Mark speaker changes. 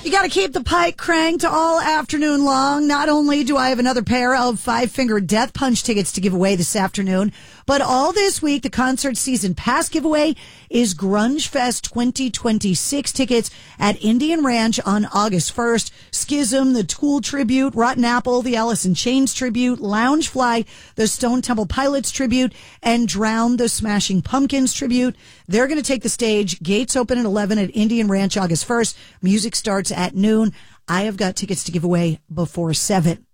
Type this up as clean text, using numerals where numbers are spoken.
Speaker 1: You got to keep the pike cranked all afternoon long. Not only do I have another pair of Five Finger Death Punch tickets to give away this afternoon, but all this week, the concert season pass giveaway is Grunge Fest 2026 tickets at Indian Ranch on August 1st. Schism, the Tool tribute, Rotten Apple, the Alice in Chains tribute, Loungefly, the Stone Temple Pilots tribute, and Drown, the Smashing Pumpkins tribute. They're going to take the stage. Gates open at 11 at Indian Ranch August 1st. Music starts at noon. I have got tickets to give away before 7.